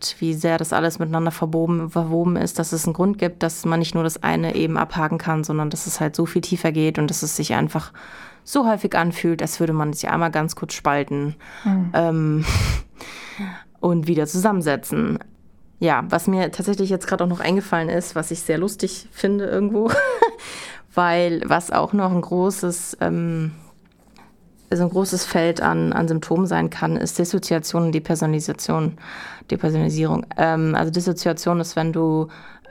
macht, wie sehr das alles miteinander verwoben ist, dass es einen Grund gibt, dass man nicht nur das eine eben abhaken kann, sondern dass es halt so viel tiefer geht und dass es sich einfach so häufig anfühlt, als würde man sich einmal ganz kurz spalten und wieder zusammensetzen. Ja, was mir tatsächlich jetzt gerade auch noch eingefallen ist, was ich sehr lustig finde irgendwo, weil was auch noch ein großes Feld an Symptomen sein kann, ist Dissoziation und Depersonalisierung. Also Dissoziation ist, wenn du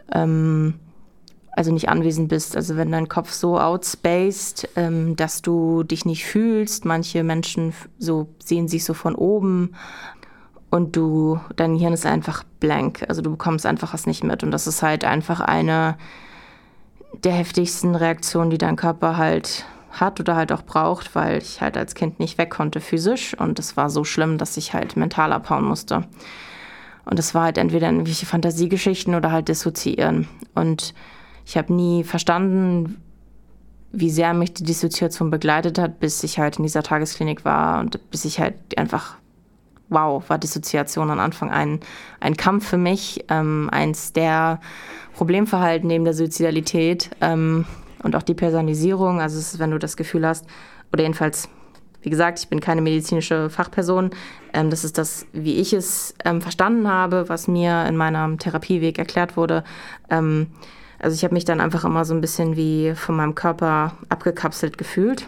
also nicht anwesend bist, also wenn dein Kopf so outspaced, dass du dich nicht fühlst. Manche Menschen sehen sich so von oben und dein Hirn ist einfach blank, also du bekommst einfach was nicht mit. Und das ist halt einfach eine der heftigsten Reaktionen, die dein Körper halt hat oder halt auch braucht, weil ich halt als Kind nicht weg konnte physisch und es war so schlimm, dass ich halt mental abhauen musste. Und es war halt entweder irgendwelche Fantasiegeschichten oder halt dissoziieren. Und ich habe nie verstanden, wie sehr mich die Dissoziation begleitet hat, bis ich halt in dieser Tagesklinik war und bis ich halt einfach, wow, war Dissoziation am Anfang ein Kampf für mich, eins der Problemverhalten neben der Suizidalität und auch die Personalisierung. Also es ist, wenn du das Gefühl hast, oder jedenfalls, wie gesagt, ich bin keine medizinische Fachperson, das ist das, wie ich es verstanden habe, was mir in meinem Therapieweg erklärt wurde. Also ich habe mich dann einfach immer so ein bisschen wie von meinem Körper abgekapselt gefühlt.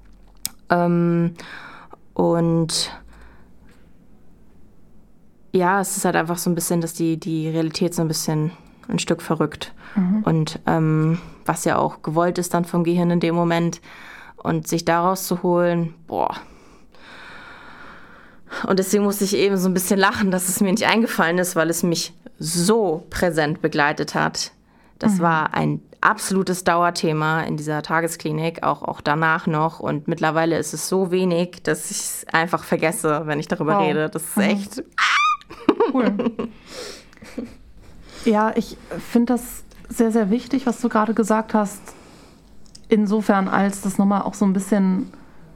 Und ja, es ist halt einfach so ein bisschen, dass die Realität so ein Stück verrückt. Und was ja auch gewollt ist dann vom Gehirn in dem Moment. Und sich daraus zu holen, boah. Und deswegen musste ich eben so ein bisschen lachen, dass es mir nicht eingefallen ist, weil es mich so präsent begleitet hat. Das war ein absolutes Dauerthema in dieser Tagesklinik, auch danach noch. Und mittlerweile ist es so wenig, dass ich es einfach vergesse, wenn ich darüber rede. Das ist echt... Cool. Ja, ich finde das sehr, sehr wichtig, was du gerade gesagt hast. Insofern, als das nochmal auch so ein bisschen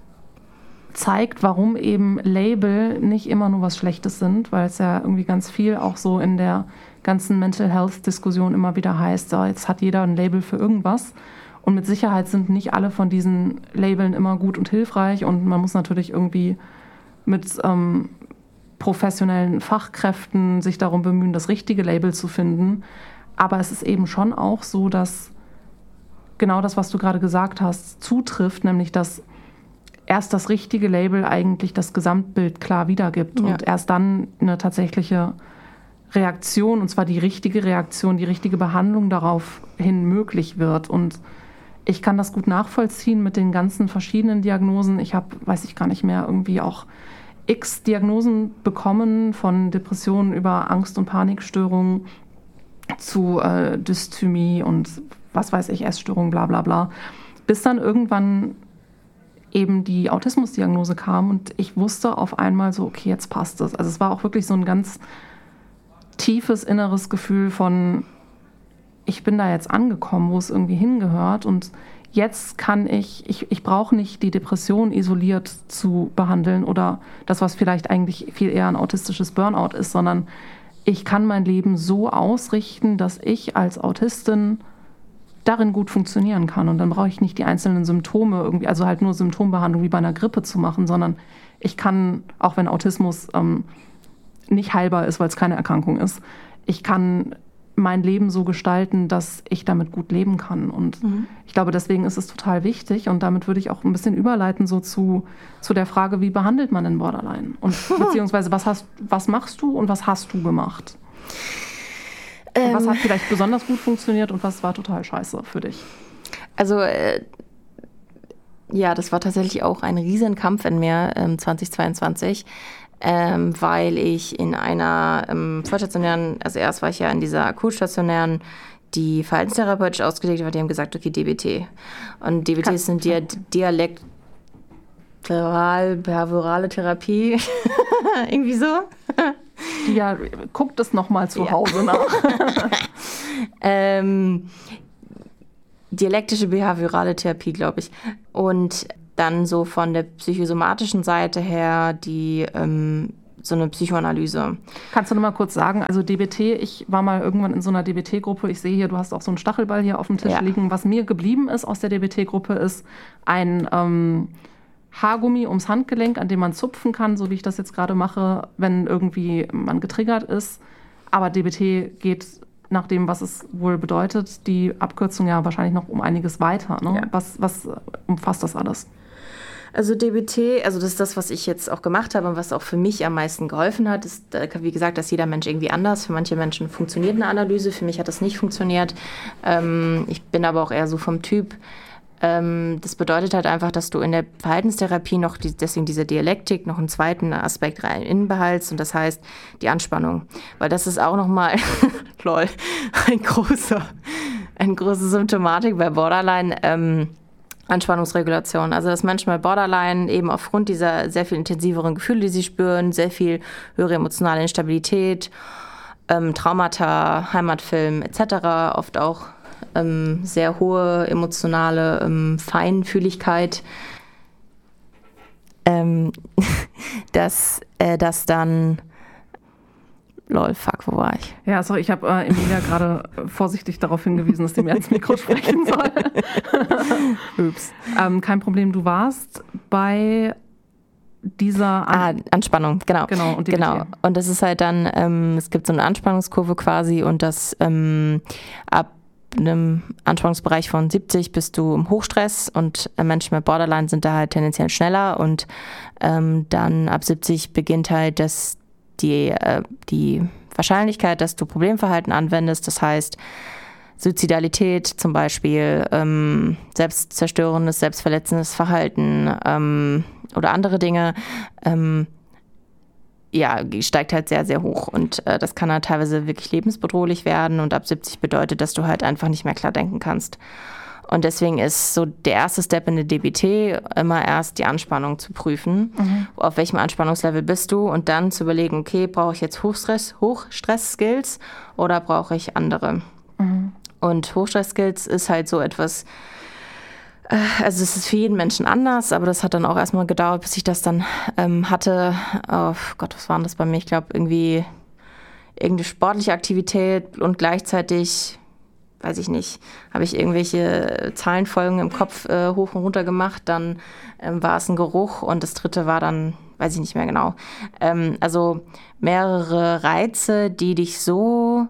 zeigt, warum eben Label nicht immer nur was Schlechtes sind, weil es ja irgendwie ganz viel auch so in der ganzen Mental Health-Diskussion immer wieder heißt, so, jetzt hat jeder ein Label für irgendwas. Und mit Sicherheit sind nicht alle von diesen Labeln immer gut und hilfreich. Und man muss natürlich irgendwie mit professionellen Fachkräften sich darum bemühen, das richtige Label zu finden. Aber es ist eben schon auch so, dass genau das, was du gerade gesagt hast, zutrifft, nämlich dass erst das richtige Label eigentlich das Gesamtbild klar wiedergibt und erst dann eine tatsächliche Reaktion, und zwar die richtige Reaktion, die richtige Behandlung daraufhin möglich wird. Und ich kann das gut nachvollziehen mit den ganzen verschiedenen Diagnosen. Ich habe, weiß ich gar nicht mehr, irgendwie auch x Diagnosen bekommen, von Depressionen über Angst- und Panikstörungen zu Dysthymie und was weiß ich, Essstörungen, bla bla bla. Bis dann irgendwann eben die Autismusdiagnose kam und ich wusste auf einmal so, okay, jetzt passt es. Also es war auch wirklich so ein ganz tiefes inneres Gefühl von, ich bin da jetzt angekommen, wo es irgendwie hingehört und jetzt kann ich brauche nicht die Depression isoliert zu behandeln oder das, was vielleicht eigentlich viel eher ein autistisches Burnout ist, sondern ich kann mein Leben so ausrichten, dass ich als Autistin darin gut funktionieren kann. Und dann brauche ich nicht die einzelnen Symptome irgendwie, also halt nur Symptombehandlung wie bei einer Grippe zu machen, sondern ich kann, auch wenn Autismus nicht heilbar ist, weil es keine Erkrankung ist, ich kann mein Leben so gestalten, dass ich damit gut leben kann. Und ich glaube, deswegen ist es total wichtig. Und damit würde ich auch ein bisschen überleiten so zu der Frage, wie behandelt man denn Borderline? Und beziehungsweise was machst du und was hast du gemacht? Was hat vielleicht besonders gut funktioniert und was war total scheiße für dich? Also ja, das war tatsächlich auch ein Riesenkampf in mir 2022. Weil ich in einer vollstationären, also erst war ich ja in dieser akutstationären, die verhaltenstherapeutisch ausgelegt war, die haben gesagt, okay, DBT. Und DBT sind dialektoral-behaviorale Therapie, irgendwie so. Ja, guckt es nochmal zu Hause nach. Dialektische behaviorale Therapie, glaube ich. Und dann so von der psychosomatischen Seite her die so eine Psychoanalyse. Kannst du noch mal kurz sagen, also DBT, ich war mal irgendwann in so einer DBT-Gruppe, ich sehe hier, du hast auch so einen Stachelball hier auf dem Tisch liegen. Was mir geblieben ist aus der DBT-Gruppe ist ein Haargummi ums Handgelenk, an dem man zupfen kann, so wie ich das jetzt gerade mache, wenn irgendwie man getriggert ist. Aber DBT geht nach dem, was es wohl bedeutet, die Abkürzung ja wahrscheinlich noch um einiges weiter. Ne? Ja. Was umfasst das alles? Also DBT, also das ist das, was ich jetzt auch gemacht habe und was auch für mich am meisten geholfen hat, ist, wie gesagt, dass jeder Mensch irgendwie anders. Für manche Menschen funktioniert eine Analyse, für mich hat das nicht funktioniert. Ich bin aber auch eher so vom Typ. Das bedeutet halt einfach, dass du in der Verhaltenstherapie noch, deswegen diese Dialektik, noch einen zweiten Aspekt rein behaltst und das heißt die Anspannung. Weil das ist auch nochmal, eine große Symptomatik bei Borderline, Anspannungsregulation. Also dass Menschen bei Borderline eben aufgrund dieser sehr viel intensiveren Gefühle, die sie spüren, sehr viel höhere emotionale Instabilität, Traumata, Heimatfilm etc., oft auch sehr hohe emotionale Feinfühligkeit, dass das dann wo war ich? Ja, sorry, ich habe Emilia gerade vorsichtig darauf hingewiesen, dass sie mir ins Mikro sprechen soll. Ups. Kein Problem, du warst bei dieser Anspannung, genau. Und genau. Und das ist halt dann, es gibt so eine Anspannungskurve quasi und das ab einem Anspannungsbereich von 70 bist du im Hochstress und Menschen mit Borderline sind da halt tendenziell schneller und dann ab 70 beginnt halt die Wahrscheinlichkeit, dass du Problemverhalten anwendest, das heißt Suizidalität zum Beispiel, selbstzerstörendes, selbstverletzendes Verhalten oder andere Dinge, steigt halt sehr, sehr hoch und das kann halt teilweise wirklich lebensbedrohlich werden und ab 70 bedeutet, dass du halt einfach nicht mehr klar denken kannst. Und deswegen ist so der erste Step in der DBT immer erst die Anspannung zu prüfen. Auf welchem Anspannungslevel bist du und dann zu überlegen, okay, brauche ich jetzt Hochstress-Skills oder brauche ich andere? Und Hochstress-Skills ist halt so etwas, also es ist für jeden Menschen anders, aber das hat dann auch erstmal gedauert, bis ich das dann hatte. Oh Gott, was war denn das bei mir? Ich glaube irgendwie irgendeine sportliche Aktivität und gleichzeitig weiß ich nicht, habe ich irgendwelche Zahlenfolgen im Kopf hoch und runter gemacht, dann war es ein Geruch und das dritte war dann, weiß ich nicht mehr genau. Also mehrere Reize, die dich so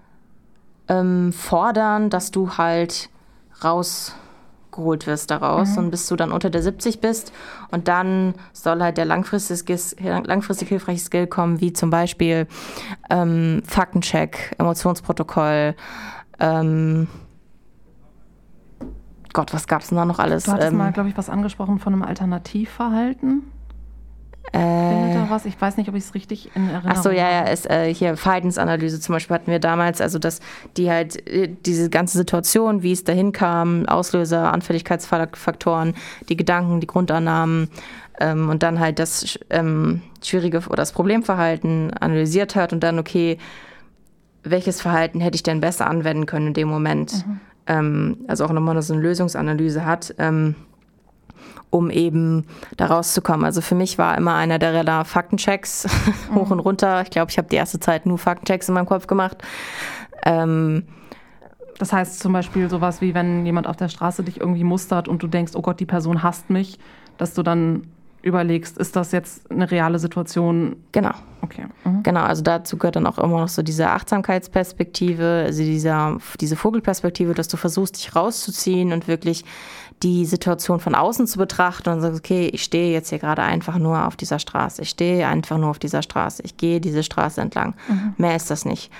fordern, dass du halt rausgeholt wirst daraus und bis du dann unter der 70 bist und dann soll halt der langfristig hilfreiche Skill kommen, wie zum Beispiel Faktencheck, Emotionsprotokoll, Gott, was gab es denn da noch alles? Du hattest mal, glaube ich, was angesprochen von einem Alternativverhalten. Findet da was? Ich weiß nicht, ob ich es richtig in Erinnerung habe. Ach so, ja, ist hier Verhaltensanalyse zum Beispiel hatten wir damals, also dass die halt diese ganze Situation, wie es dahin kam, Auslöser, Anfälligkeitsfaktoren, die Gedanken, die Grundannahmen und dann halt das schwierige oder das Problemverhalten analysiert hat und dann, okay, welches Verhalten hätte ich denn besser anwenden können in dem Moment? Also auch nochmal so eine Lösungsanalyse hat, um eben da rauszukommen. Also für mich war immer einer der Radar Faktenchecks hoch und runter. Ich glaube, ich habe die erste Zeit nur Faktenchecks in meinem Kopf gemacht. Das heißt zum Beispiel sowas wie, wenn jemand auf der Straße dich irgendwie mustert und du denkst, oh Gott, die Person hasst mich, dass du dann überlegst, ist das jetzt eine reale Situation? Genau. Okay. Genau, also dazu gehört dann auch immer noch so diese Achtsamkeitsperspektive, also diese Vogelperspektive, dass du versuchst, dich rauszuziehen und wirklich die Situation von außen zu betrachten und sagst, okay, ich stehe jetzt hier gerade einfach nur auf dieser Straße. Ich stehe einfach nur auf dieser Straße. Ich gehe diese Straße entlang. Mehr ist das nicht.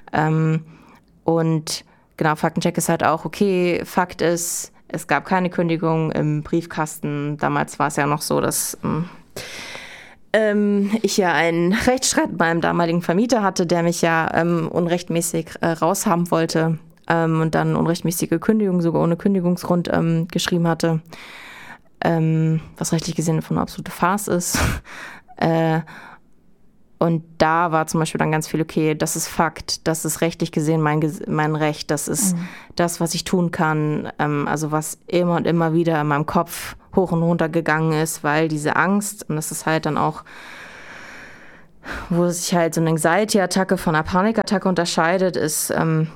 Und genau, Faktencheck ist halt auch, okay, Fakt ist, es gab keine Kündigung im Briefkasten. Damals war es ja noch so, dass ich ja einen Rechtsstreit mit meinem damaligen Vermieter hatte, der mich ja unrechtmäßig raushaben wollte und dann unrechtmäßige Kündigung, sogar ohne Kündigungsgrund geschrieben hatte, was rechtlich gesehen von einer absolute Farce ist. Und da war zum Beispiel dann ganz viel, okay, das ist Fakt, das ist rechtlich gesehen mein Recht, das ist das, was ich tun kann, also was immer und immer wieder in meinem Kopf hoch und runter gegangen ist, weil diese Angst, und das ist halt dann auch wo sich halt so eine Anxiety-Attacke von einer Panikattacke unterscheidet, ist,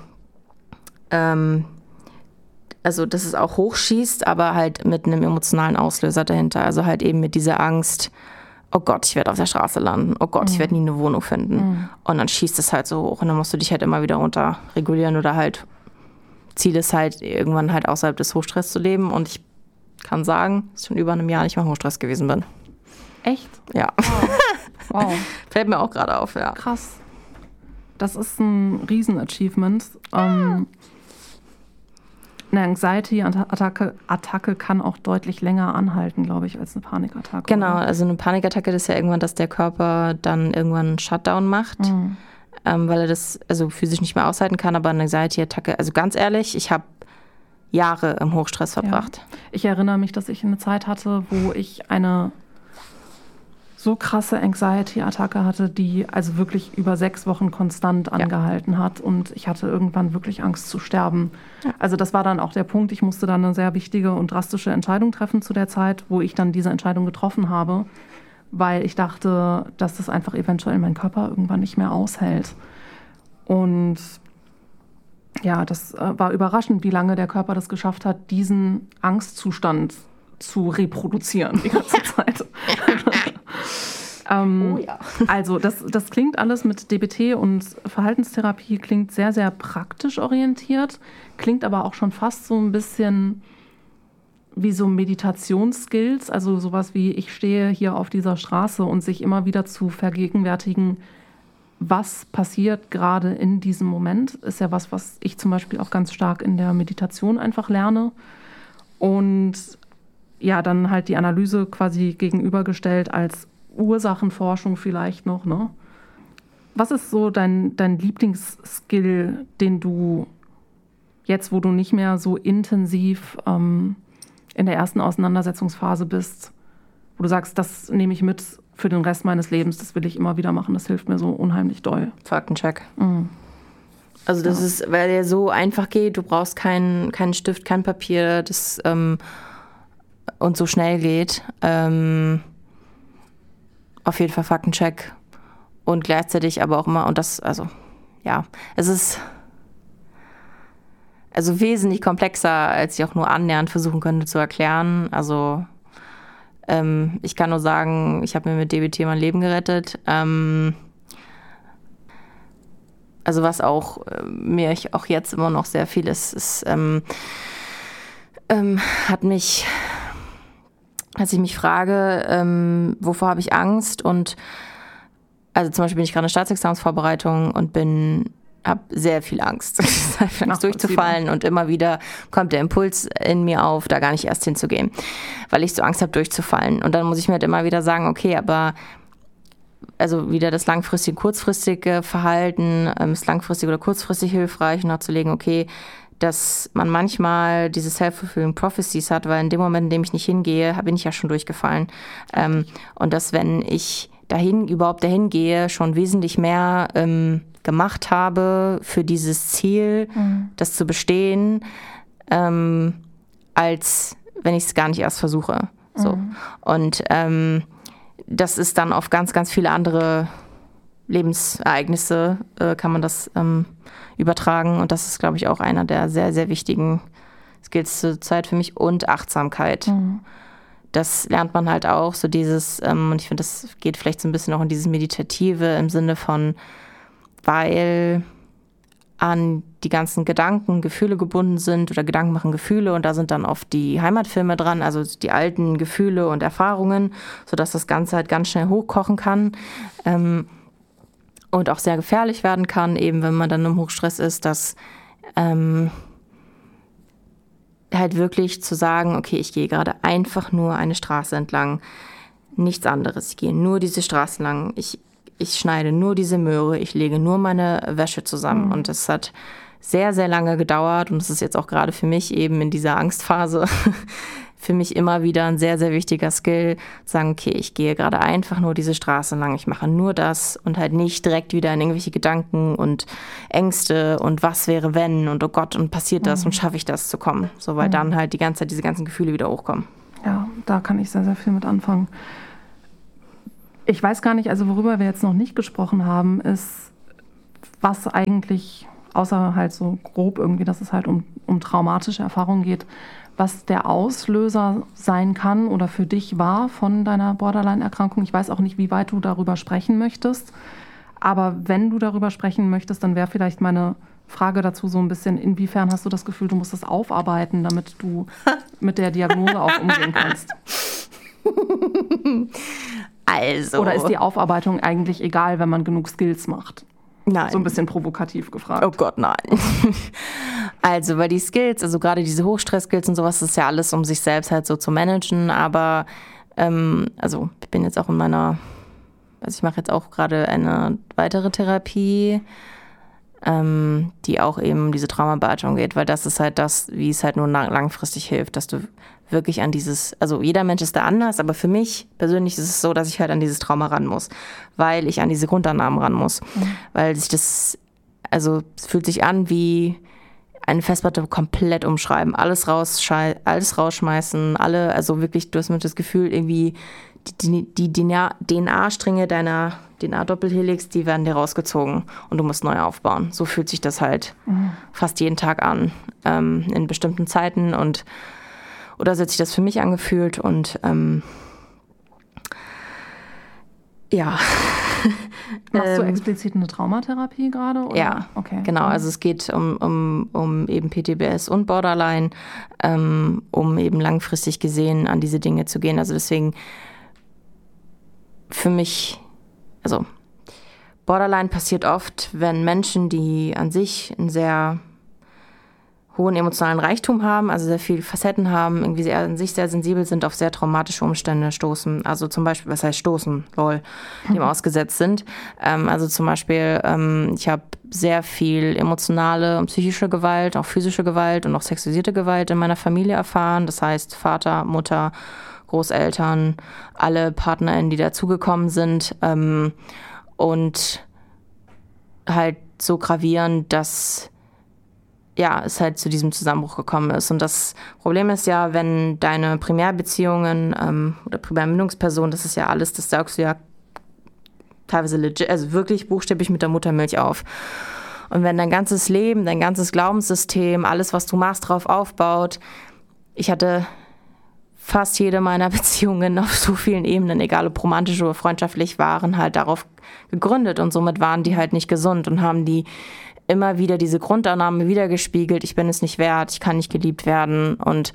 also dass es auch hochschießt, aber halt mit einem emotionalen Auslöser dahinter. Also halt eben mit dieser Angst, oh Gott, ich werde auf der Straße landen, oh Gott, ich werde nie eine Wohnung finden. Und dann schießt es halt so hoch und dann musst du dich halt immer wieder runter regulieren oder halt Ziel ist halt, irgendwann halt außerhalb des Hochstress zu leben. Und ich kann sagen, dass ich schon über einem Jahr nicht mehr im Hochstress gewesen bin. Echt? Ja. Wow. Fällt mir auch gerade auf, ja. Krass. Das ist ein Riesen-Achievement. Eine Anxiety-Attacke kann auch deutlich länger anhalten, glaube ich, als eine Panikattacke. Genau, oder? also eine Panikattacke ist ja irgendwann, dass der Körper dann irgendwann einen Shutdown macht, weil er das also physisch nicht mehr aushalten kann. Aber eine Anxiety-Attacke, also ganz ehrlich, ich habe Jahre im Hochstress verbracht. Ja. Ich erinnere mich, dass ich eine Zeit hatte, wo ich eine so krasse Anxiety-Attacke hatte, die also wirklich über 6 Wochen konstant angehalten hat. Und ich hatte irgendwann wirklich Angst zu sterben. Ja. Also das war dann auch der Punkt. Ich musste dann eine sehr wichtige und drastische Entscheidung treffen zu der Zeit, wo ich dann diese Entscheidung getroffen habe, weil ich dachte, dass das einfach eventuell mein Körper irgendwann nicht mehr aushält. Und ja, das war überraschend, wie lange der Körper das geschafft hat, diesen Angstzustand zu reproduzieren die ganze Zeit. Oh ja. Also das klingt alles mit DBT und Verhaltenstherapie, klingt sehr, sehr praktisch orientiert, klingt aber auch schon fast so ein bisschen wie so Meditationsskills, also sowas wie, ich stehe hier auf dieser Straße und sich immer wieder zu vergegenwärtigen, was passiert gerade in diesem Moment, ist ja was ich zum Beispiel auch ganz stark in der Meditation einfach lerne. Und ja, dann halt die Analyse quasi gegenübergestellt als Ursachenforschung vielleicht noch, ne? Was ist so dein Lieblingsskill, den du jetzt, wo du nicht mehr so intensiv in der ersten Auseinandersetzungsphase bist, wo du sagst, das nehme ich mit für den Rest meines Lebens, das will ich immer wieder machen, das hilft mir so unheimlich doll. Faktencheck. Also das ist, weil der so einfach geht, du brauchst keinen Stift, kein Papier, das und so schnell geht. Auf jeden Fall Faktencheck. Und gleichzeitig aber auch immer, und das, also, ja, es ist also wesentlich komplexer, als ich auch nur annähernd versuchen könnte zu erklären. Also, ich kann nur sagen, ich habe mir mit DBT mein Leben gerettet. Also was auch mir auch jetzt immer noch sehr viel ist hat mich, als ich mich frage, wovor habe ich Angst, und also zum Beispiel bin ich gerade in der Staatsexamensvorbereitung und habe sehr viel Angst, Angst durchzufallen, und immer wieder kommt der Impuls in mir auf, da gar nicht erst hinzugehen, weil ich so Angst habe, durchzufallen. Und dann muss ich mir halt immer wieder sagen, okay, aber also wieder das langfristige, kurzfristige Verhalten, ist langfristig oder kurzfristig hilfreich, und nachzulegen, okay, dass man manchmal diese self-fulfilling prophecies hat, weil in dem Moment, in dem ich nicht hingehe, bin ich ja schon durchgefallen. Und dass, wenn ich überhaupt dahin gehe, schon wesentlich mehr gemacht habe für dieses Ziel, das zu bestehen, als wenn ich es gar nicht erst versuche. So. Und das ist dann auf ganz, ganz viele andere Lebensereignisse kann man das übertragen. Und das ist, glaube ich, auch einer der sehr, sehr wichtigen Skills zur Zeit für mich. Und Achtsamkeit. Das lernt man halt auch, so dieses, und ich finde, das geht vielleicht so ein bisschen auch in dieses Meditative im Sinne von, weil an die ganzen Gedanken, Gefühle gebunden sind, oder Gedanken machen Gefühle, und da sind dann oft die Heimatfilme dran, also die alten Gefühle und Erfahrungen, sodass das Ganze halt ganz schnell hochkochen kann und auch sehr gefährlich werden kann, eben wenn man dann im Hochstress ist, dass halt wirklich zu sagen, okay, ich gehe gerade einfach nur eine Straße entlang, nichts anderes, ich gehe nur diese Straße lang, ich schneide nur diese Möhre, ich lege nur meine Wäsche zusammen. Und das hat sehr, sehr lange gedauert, und es ist jetzt auch gerade für mich eben in dieser Angstphase für mich immer wieder ein sehr, sehr wichtiger Skill, zu sagen, okay, ich gehe gerade einfach nur diese Straße lang, ich mache nur das, und halt nicht direkt wieder in irgendwelche Gedanken und Ängste und was wäre wenn und oh Gott, und passiert das und schaffe ich das zu kommen. So, weil dann halt die ganze Zeit diese ganzen Gefühle wieder hochkommen. Ja, da kann ich sehr, sehr viel mit anfangen. Ich weiß gar nicht, also worüber wir jetzt noch nicht gesprochen haben, ist, was eigentlich, außer halt so grob irgendwie, dass es halt um traumatische Erfahrungen geht, was der Auslöser sein kann oder für dich war von deiner Borderline-Erkrankung. Ich weiß auch nicht, wie weit du darüber sprechen möchtest, aber wenn du darüber sprechen möchtest, dann wäre vielleicht meine Frage dazu so ein bisschen, inwiefern hast du das Gefühl, du musst das aufarbeiten, damit du mit der Diagnose auch umgehen kannst? Also. Oder ist die Aufarbeitung eigentlich egal, wenn man genug Skills macht? Nein. So ein bisschen provokativ gefragt. Oh Gott, nein. Also, weil die Skills, also gerade diese Hochstress-Skills und sowas, das ist ja alles, um sich selbst halt so zu managen. Aber, also ich bin jetzt auch ich mache jetzt auch gerade eine weitere Therapie, die auch eben um diese Traumabearbeitung geht, weil das ist halt das, wie es halt nur langfristig hilft, dass du wirklich an also jeder Mensch ist da anders, aber für mich persönlich ist es so, dass ich halt an dieses Trauma ran muss, weil ich an diese Grundannahmen ran muss, weil es fühlt sich an wie eine Festplatte komplett umschreiben, alles rausschmeißen, also wirklich, du hast mit das Gefühl, irgendwie die DNA-Stränge deiner DNA-Doppelhelix, die werden dir rausgezogen und du musst neu aufbauen. So fühlt sich das halt fast jeden Tag an, in bestimmten Zeiten oder so hat sich das für mich angefühlt und ja. Machst du explizit eine Traumatherapie gerade? Oder? Ja, okay. Genau. Also es geht um eben PTBS und Borderline, um eben langfristig gesehen an diese Dinge zu gehen. Also deswegen für mich, also Borderline passiert oft, wenn Menschen, die an sich einen sehr hohen emotionalen Reichtum haben, also sehr viele Facetten haben, irgendwie sehr, an sich sehr sensibel sind, auf sehr traumatische Umstände stoßen. Also zum Beispiel, was heißt stoßen? Dem ausgesetzt sind. Also zum Beispiel, ich habe sehr viel emotionale und psychische Gewalt, auch physische Gewalt und auch sexualisierte Gewalt in meiner Familie erfahren. Das heißt Vater, Mutter, Großeltern, alle PartnerInnen, die dazugekommen sind. Und halt so gravierend, dass es halt zu diesem Zusammenbruch gekommen ist. Und das Problem ist ja, wenn deine Primärbeziehungen oder Primärbindungsperson, das ist ja alles, das saugst du ja teilweise legit, also wirklich buchstäblich mit der Muttermilch auf. Und wenn dein ganzes Leben, dein ganzes Glaubenssystem, alles, was du machst, drauf aufbaut, ich hatte fast jede meiner Beziehungen auf so vielen Ebenen, egal ob romantisch oder freundschaftlich, waren halt darauf gegründet und somit waren die halt nicht gesund und haben die immer wieder diese Grundannahme wiedergespiegelt, ich bin es nicht wert, ich kann nicht geliebt werden und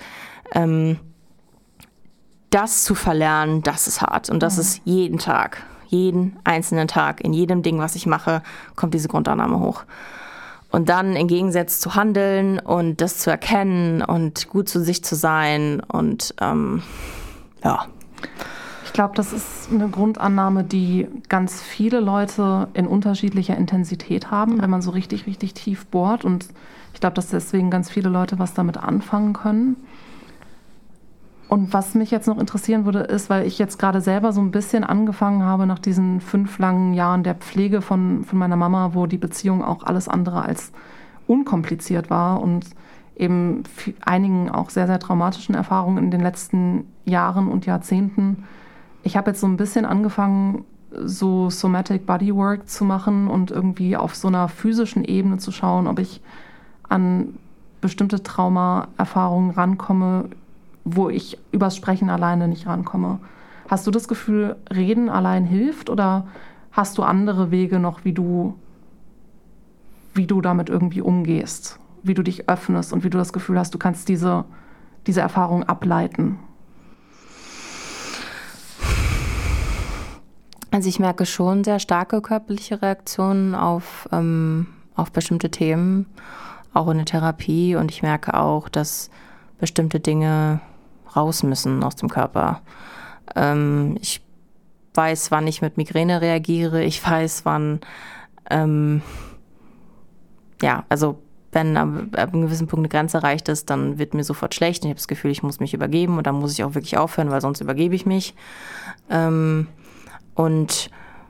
das zu verlernen, das ist hart und das ist jeden Tag, jeden einzelnen Tag, in jedem Ding, was ich mache, kommt diese Grundannahme hoch. Und dann im Gegensatz zu handeln und das zu erkennen und gut zu sich zu sein und ja. Ich glaube, das ist eine Grundannahme, die ganz viele Leute in unterschiedlicher Intensität haben, wenn man so richtig, richtig tief bohrt. Und ich glaube, dass deswegen ganz viele Leute was damit anfangen können. Und was mich jetzt noch interessieren würde, ist, weil ich jetzt gerade selber so ein bisschen angefangen habe nach diesen 5 langen Jahren der Pflege von meiner Mama, wo die Beziehung auch alles andere als unkompliziert war und eben einigen auch sehr, sehr traumatischen Erfahrungen in den letzten Jahren und Jahrzehnten. Ich habe jetzt so ein bisschen angefangen, so Somatic Bodywork zu machen und irgendwie auf so einer physischen Ebene zu schauen, ob ich an bestimmte Traumaerfahrungen rankomme, wo ich übers Sprechen alleine nicht rankomme. Hast du das Gefühl, Reden allein hilft oder hast du andere Wege noch, wie du damit irgendwie umgehst, wie du dich öffnest und wie du das Gefühl hast, du kannst diese Erfahrung ableiten? Also ich merke schon sehr starke körperliche Reaktionen auf bestimmte Themen, auch in der Therapie. Und ich merke auch, dass bestimmte Dinge raus müssen aus dem Körper. Ich weiß, wann ich mit Migräne reagiere. Ich weiß, wann, also wenn ab einem gewissen Punkt eine Grenze erreicht ist, dann wird mir sofort schlecht. Ich habe das Gefühl, ich muss mich übergeben und dann muss ich auch wirklich aufhören, weil sonst übergebe ich mich. Und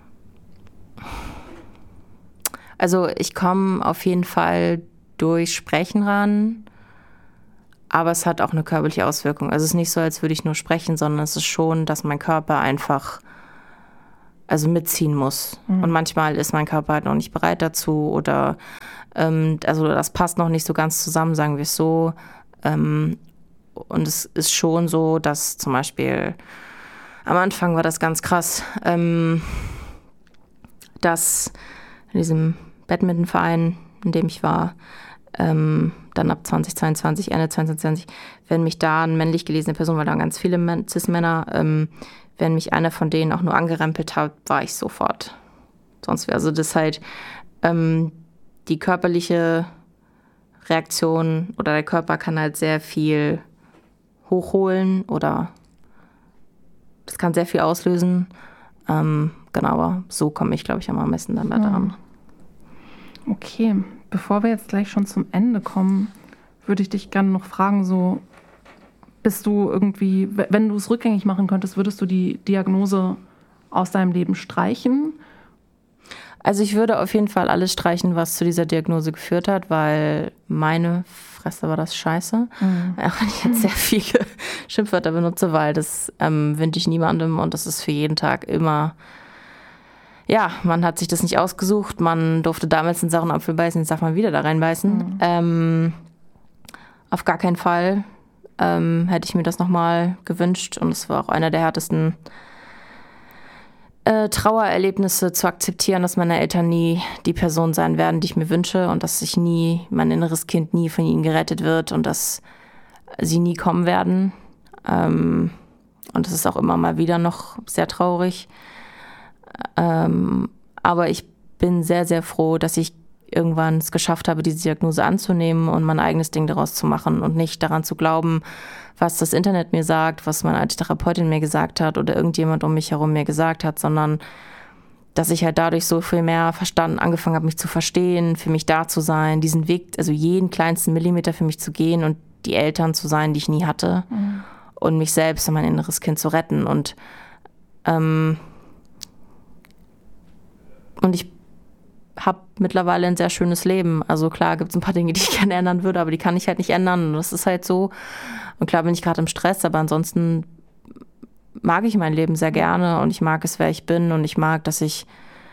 also ich komme auf jeden Fall durch Sprechen ran, aber es hat auch eine körperliche Auswirkung. Also es ist nicht so, als würde ich nur sprechen, sondern es ist schon, dass mein Körper einfach also mitziehen muss. Und manchmal ist mein Körper halt noch nicht bereit dazu oder also das passt noch nicht so ganz zusammen, sagen wir es so. Und es ist schon so, dass zum Beispiel am Anfang war das ganz krass, dass in diesem Badmintonverein, in dem ich war, dann ab 2022, Ende 2022, wenn mich da eine männlich gelesene Person, weil da waren ganz viele Cis-Männer, wenn mich einer von denen auch nur angerempelt hat, war ich sofort. Sonst wäre also das halt die körperliche Reaktion oder der Körper kann halt sehr viel hochholen oder das kann sehr viel auslösen. Genau, aber so komme ich, glaube ich, am besten dann daran. Okay, bevor wir jetzt gleich schon zum Ende kommen, würde ich dich gerne noch fragen, so bist du irgendwie, wenn du es rückgängig machen könntest, würdest du die Diagnose aus deinem Leben streichen? Also ich würde auf jeden Fall alles streichen, was zu dieser Diagnose geführt hat, weil meine Fresse war das scheiße. Auch wenn ich jetzt sehr viele Schimpfwörter benutze, weil das wünsche ich niemandem und das ist für jeden Tag immer, ja, man hat sich das nicht ausgesucht, man durfte damals in sauren Apfel beißen, jetzt darf man wieder da reinbeißen. Auf gar keinen Fall hätte ich mir das nochmal gewünscht und es war auch einer der härtesten Trauererlebnisse zu akzeptieren, dass meine Eltern nie die Person sein werden, die ich mir wünsche und dass ich nie, mein inneres Kind nie von ihnen gerettet wird und dass sie nie kommen werden. Und das ist auch immer mal wieder noch sehr traurig. Aber ich bin sehr, sehr froh, dass ich irgendwann es geschafft habe, diese Diagnose anzunehmen und mein eigenes Ding daraus zu machen und nicht daran zu glauben, was das Internet mir sagt, was meine alte Therapeutin mir gesagt hat oder irgendjemand um mich herum mir gesagt hat, sondern dass ich halt dadurch so viel mehr angefangen habe, mich zu verstehen, für mich da zu sein, diesen Weg, also jeden kleinsten Millimeter für mich zu gehen und die Eltern zu sein, die ich nie hatte und mich selbst und mein inneres Kind zu retten und ich habe mittlerweile ein sehr schönes Leben. Also klar gibt es ein paar Dinge, die ich gerne ändern würde, aber die kann ich halt nicht ändern. Und das ist halt so. Und klar bin ich gerade im Stress, aber ansonsten mag ich mein Leben sehr gerne und ich mag es, wer ich bin und ich mag, dass ich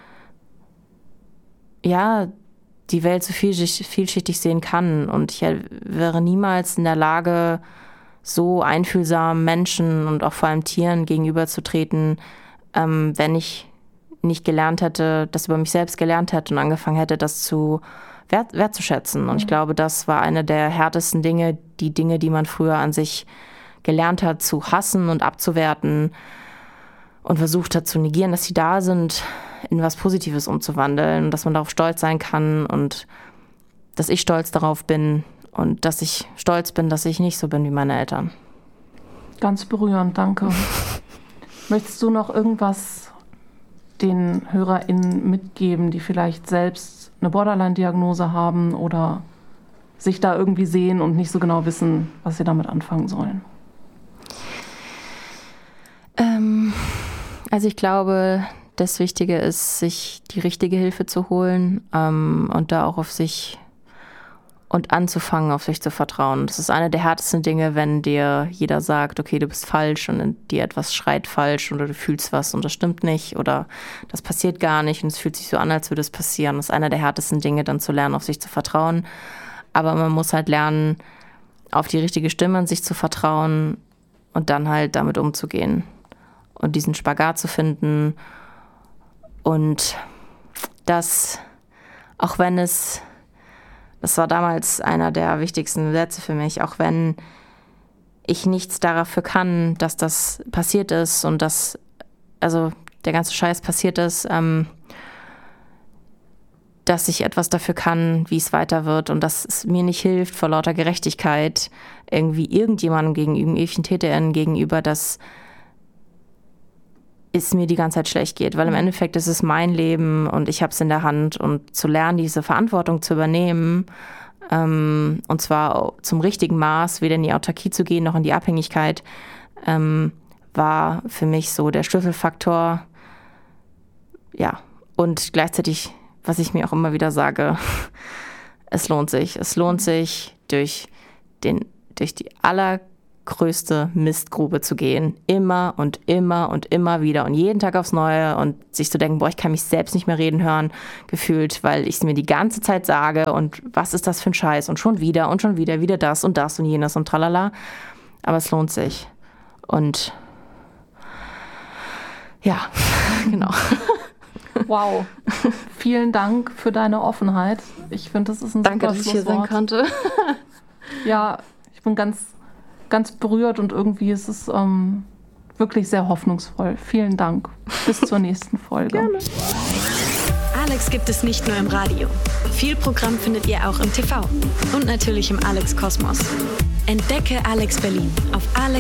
ja die Welt so vielschichtig sehen kann. Und ich wäre niemals in der Lage, so einfühlsam Menschen und auch vor allem Tieren gegenüberzutreten, wenn ich nicht gelernt hätte, das über mich selbst gelernt hätte und angefangen hätte, das zu wertzuschätzen. Und ich glaube, das war eine der härtesten Dinge, die man früher an sich gelernt hat, zu hassen und abzuwerten und versucht hat zu negieren, dass sie da sind, in was Positives umzuwandeln und dass man darauf stolz sein kann und dass ich stolz darauf bin und dass ich stolz bin, dass ich nicht so bin wie meine Eltern. Ganz berührend, danke. Möchtest du noch irgendwas den HörerInnen mitgeben, die vielleicht selbst eine Borderline-Diagnose haben oder sich da irgendwie sehen und nicht so genau wissen, was sie damit anfangen sollen? Also ich glaube, das Wichtige ist, sich die richtige Hilfe zu holen und da auch auf sich und anzufangen, auf sich zu vertrauen. Das ist eine der härtesten Dinge, wenn dir jeder sagt, okay, du bist falsch und in dir etwas schreit falsch oder du fühlst was und das stimmt nicht oder das passiert gar nicht und es fühlt sich so an, als würde es passieren. Das ist einer der härtesten Dinge, dann zu lernen, auf sich zu vertrauen. Aber man muss halt lernen, auf die richtige Stimme in sich zu vertrauen und dann halt damit umzugehen und diesen Spagat zu finden und das, auch wenn das war damals einer der wichtigsten Sätze für mich, auch wenn ich nichts dafür kann, dass das passiert ist und dass, also der ganze Scheiß passiert ist, dass ich etwas dafür kann, wie es weiter wird und dass es mir nicht hilft, vor lauter Gerechtigkeit irgendwie irgendjemandem gegenüber, irgendwelchen TäterInnen gegenüber, dass es mir die ganze Zeit schlecht geht, weil im Endeffekt ist es mein Leben und ich habe es in der Hand und zu lernen, diese Verantwortung zu übernehmen und zwar zum richtigen Maß, weder in die Autarkie zu gehen noch in die Abhängigkeit, war für mich so der Schlüsselfaktor. Ja, und gleichzeitig, was ich mir auch immer wieder sage, es lohnt sich. Es lohnt sich durch die größte Mistgrube zu gehen. Immer und immer und immer wieder und jeden Tag aufs Neue und sich zu denken, boah, ich kann mich selbst nicht mehr reden hören, gefühlt, weil ich es mir die ganze Zeit sage und was ist das für ein Scheiß und schon wieder, wieder das und jenes und tralala. Aber es lohnt sich. Und ja, genau. Wow. Vielen Dank für deine Offenheit. Ich finde, das ist ein Danke, super dass ich hier sein konnte. Ja, ich bin ganz, ganz berührt und irgendwie ist es wirklich sehr hoffnungsvoll. Vielen Dank. Bis zur nächsten Folge. Gerne. Alex gibt es nicht nur im Radio. Viel Programm findet ihr auch im TV und natürlich im Alex Kosmos. Entdecke Alex Berlin auf alex-berlin.de.